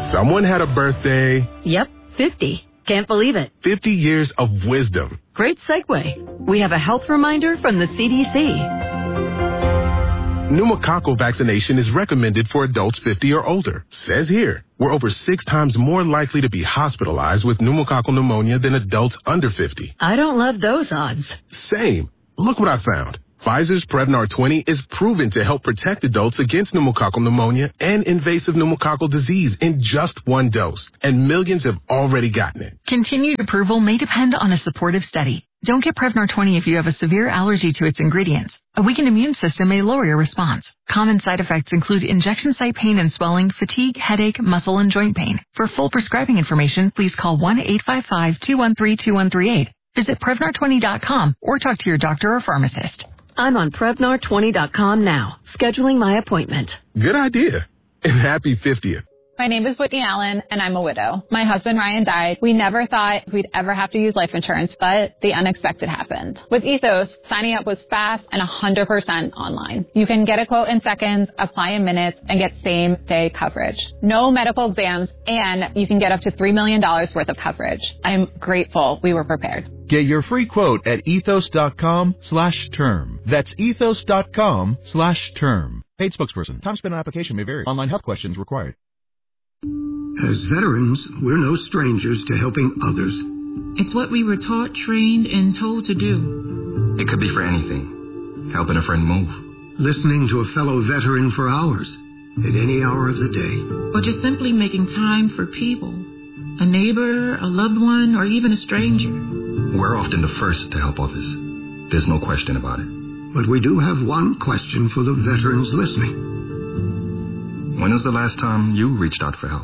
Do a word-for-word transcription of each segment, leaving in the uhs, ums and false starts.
Someone had a birthday. Yep, fifty. Can't believe it. fifty years of wisdom. Great segue. We have a health reminder from the C D C. Pneumococcal vaccination is recommended for adults fifty or older. Says here, we're over six times more likely to be hospitalized with pneumococcal pneumonia than adults under fifty. I don't love those odds. Same. Look what I found. Pfizer's Prevnar twenty is proven to help protect adults against pneumococcal pneumonia and invasive pneumococcal disease in just one dose. And millions have already gotten it. Continued approval may depend on a supportive study. Don't get Prevnar twenty if you have a severe allergy to its ingredients. A weakened immune system may lower your response. Common side effects include injection site pain and swelling, fatigue, headache, muscle, and joint pain. For full prescribing information, please call one eight five five, two one three, two one three eight. Visit Prevnar twenty dot com or talk to your doctor or pharmacist. I'm on Prevnar twenty dot com now, scheduling my appointment. Good idea. And happy fiftieth. My name is Whitney Allen, and I'm a widow. My husband, Ryan, died. We never thought we'd ever have to use life insurance, but the unexpected happened. With Ethos, signing up was fast and one hundred percent online. You can get a quote in seconds, apply in minutes, and get same-day coverage. No medical exams, and you can get up to three million dollars worth of coverage. I'm grateful we were prepared. Get your free quote at ethos.com slash term. That's ethos.com slash term. Paid spokesperson. Time spent on application may vary. Online health questions required. As veterans, we're no strangers to helping others. It's what we were taught, trained, and told to do. It could be for anything. Helping a friend move. Listening to a fellow veteran for hours, at any hour of the day. Or just simply making time for people. A neighbor, a loved one, or even a stranger. We're often the first to help others. There's no question about it. But we do have one question for the veterans listening. When was the last time you reached out for help?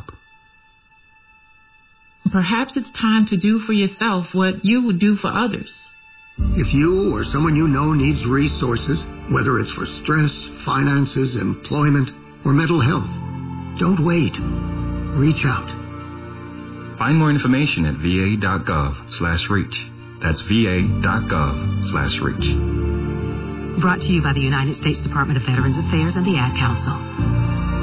Perhaps it's time to do for yourself what you would do for others. If you or someone you know needs resources, whether it's for stress, finances, employment, or mental health, don't wait. Reach out. Find more information at va.gov slash reach. That's va.gov slash reach. Brought to you by the United States Department of Veterans Affairs and the Ad Council.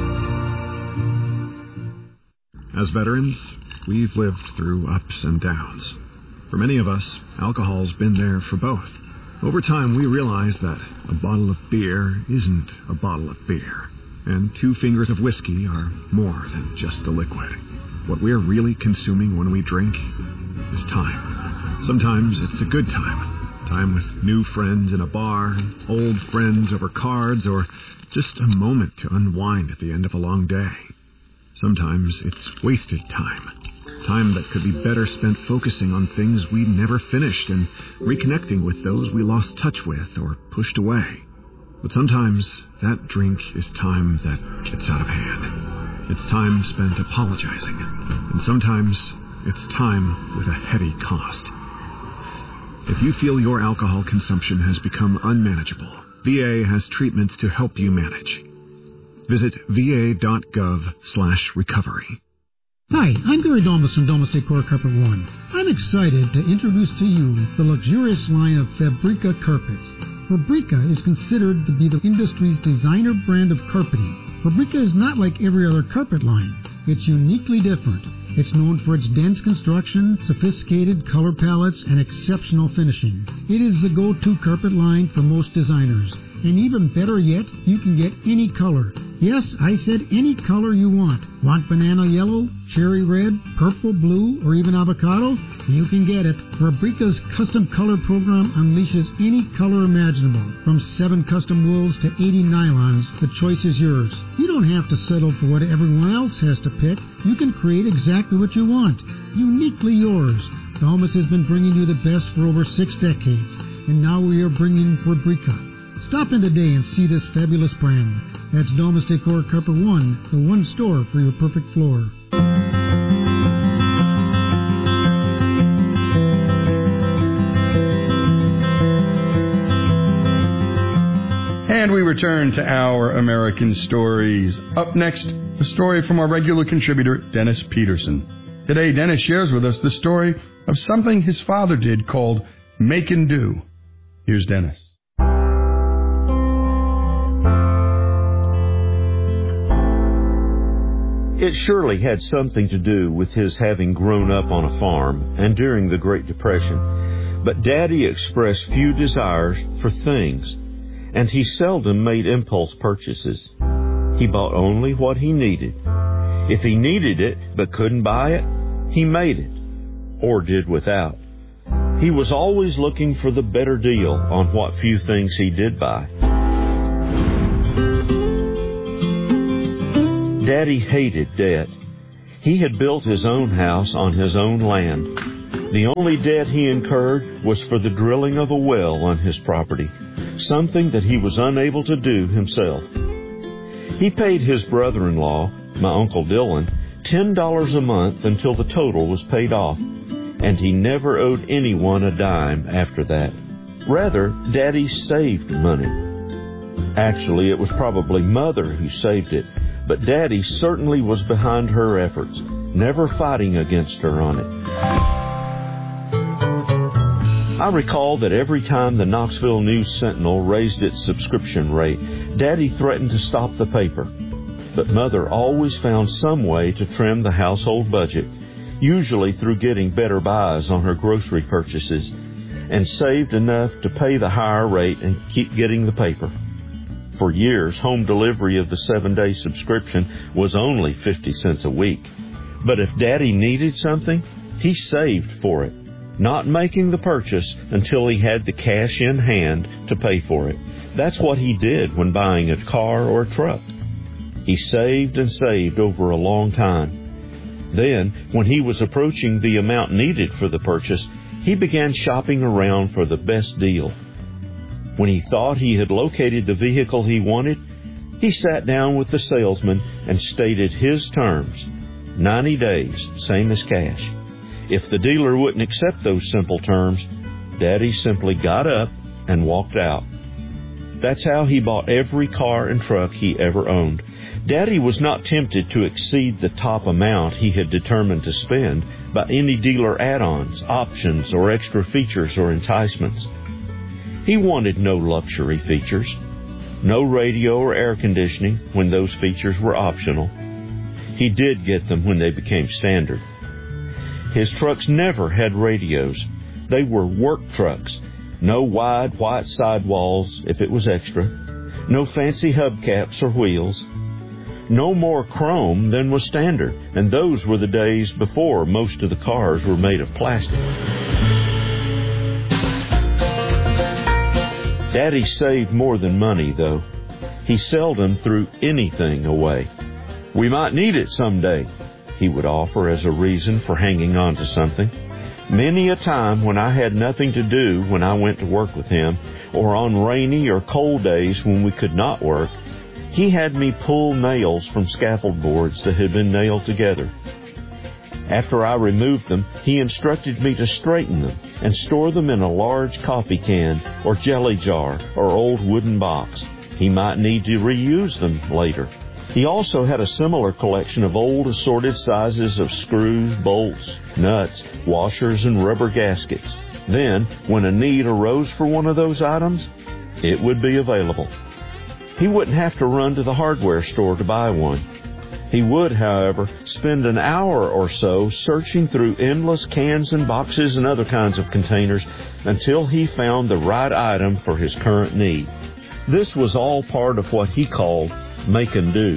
As veterans, we've lived through ups and downs. For many of us, alcohol's been there for both. Over time, we realized that a bottle of beer isn't a bottle of beer, and two fingers of whiskey are more than just a liquid. What we're really consuming when we drink is time. Sometimes it's a good time. Time with new friends in a bar, old friends over cards, or just a moment to unwind at the end of a long day. Sometimes it's wasted time. Time that could be better spent focusing on things we never finished and reconnecting with those we lost touch with or pushed away. But sometimes that drink is time that gets out of hand. It's time spent apologizing. And sometimes it's time with a heady cost. If you feel your alcohol consumption has become unmanageable, V A has treatments to help you manage. Visit va.gov slash recovery. Hi, I'm Gary Domus from Domus Decor Carpet One. I'm excited to introduce to you the luxurious line of Fabrica carpets. Fabrica is considered to be the industry's designer brand of carpeting. Fabrica is not like every other carpet line. It's uniquely different. It's known for its dense construction, sophisticated color palettes, and exceptional finishing. It is the go-to carpet line for most designers. And even better yet, you can get any color. Yes, I said any color you want. Want banana yellow, cherry red, purple, blue, or even avocado? You can get it. Fabrica's custom color program unleashes any color imaginable. From seven custom wools to eighty nylons, the choice is yours. You don't have to settle for what everyone else has to pick. You can create exactly what you want. Uniquely yours. Domus has been bringing you the best for over six decades. And now we are bringing Fabrica. Stop in today and see this fabulous brand. That's Domus Decor Carpet One, the one store for your perfect floor. And we return to our American Stories. Up next, a story from our regular contributor, Dennis Peterson. Today, Dennis shares with us the story of something his father did called Make and Do. Here's Dennis. It surely had something to do with his having grown up on a farm and during the Great Depression. But Daddy expressed few desires for things, and he seldom made impulse purchases. He bought only what he needed. If he needed it but couldn't buy it, he made it, or did without. He was always looking for the better deal on what few things he did buy. Daddy hated debt. He had built his own house on his own land. The only debt he incurred was for the drilling of a well on his property, something that he was unable to do himself. He paid his brother-in-law, my Uncle Dillon, ten dollars a month until the total was paid off, and he never owed anyone a dime after that. Rather, Daddy saved money. Actually, it was probably Mother who saved it, but Daddy certainly was behind her efforts, never fighting against her on it. I recall that every time the Knoxville News-Sentinel raised its subscription rate, Daddy threatened to stop the paper. But Mother always found some way to trim the household budget, usually through getting better buys on her grocery purchases, and saved enough to pay the higher rate and keep getting the paper. For years, home delivery of the seven-day subscription was only fifty cents a week. But if Daddy needed something, he saved for it, not making the purchase until he had the cash in hand to pay for it. That's what he did when buying a car or a truck. He saved and saved over a long time. Then, when he was approaching the amount needed for the purchase, he began shopping around for the best deal. When he thought he had located the vehicle he wanted, he sat down with the salesman and stated his terms. ninety days, same as cash. If the dealer wouldn't accept those simple terms, Daddy simply got up and walked out. That's how he bought every car and truck he ever owned. Daddy was not tempted to exceed the top amount he had determined to spend by any dealer add-ons, options, or extra features or enticements. He wanted no luxury features, no radio or air conditioning when those features were optional. He did get them when they became standard. His trucks never had radios. They were work trucks. No wide white sidewalls if it was extra. No fancy hubcaps or wheels. No more chrome than was standard, and those were the days before most of the cars were made of plastic. Daddy saved more than money, though. He seldom threw anything away. "We might need it someday," he would offer as a reason for hanging on to something. Many a time when I had nothing to do when I went to work with him, or on rainy or cold days when we could not work, he had me pull nails from scaffold boards that had been nailed together. After I removed them, he instructed me to straighten them and store them in a large coffee can or jelly jar or old wooden box. He might need to reuse them later. He also had a similar collection of old assorted sizes of screws, bolts, nuts, washers, and rubber gaskets. Then, when a need arose for one of those items, it would be available. He wouldn't have to run to the hardware store to buy one. He would, however, spend an hour or so searching through endless cans and boxes and other kinds of containers until he found the right item for his current need. This was all part of what he called make and do.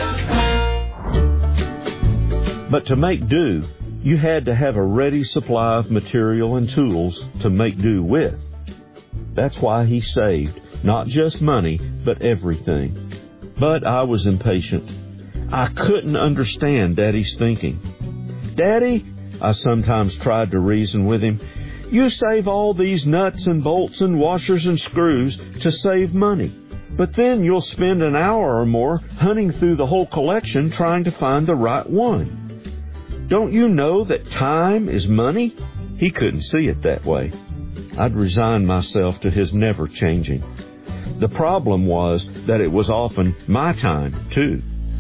But to make do, you had to have a ready supply of material and tools to make do with. That's why he saved, not just money, but everything. But I was impatient. I couldn't understand Daddy's thinking. "Daddy," I sometimes tried to reason with him, "you save all these nuts and bolts and washers and screws to save money. But then you'll spend an hour or more hunting through the whole collection trying to find the right one. Don't you know that time is money?" He couldn't see it that way. I'd resigned myself to his never changing. The problem was that it was often my time, too.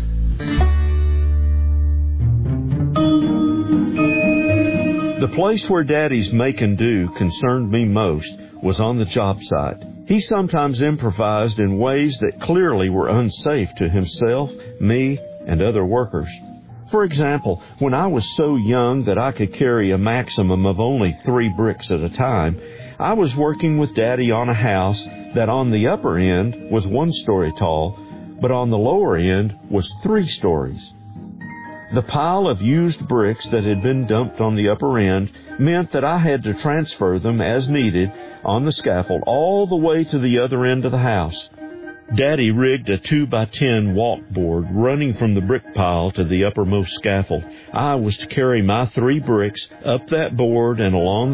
The place where Daddy's make and do concerned me most was on the job site. He sometimes improvised in ways that clearly were unsafe to himself, me, and other workers. For example, when I was so young that I could carry a maximum of only three bricks at a time, I was working with Daddy on a house that on the upper end was one story tall, but on the lower end was three stories. The pile of used bricks that had been dumped on the upper end meant that I had to transfer them as needed on the scaffold all the way to the other end of the house. Daddy rigged a two by ten walkboard running from the brick pile to the uppermost scaffold. I was to carry my three bricks up that board and along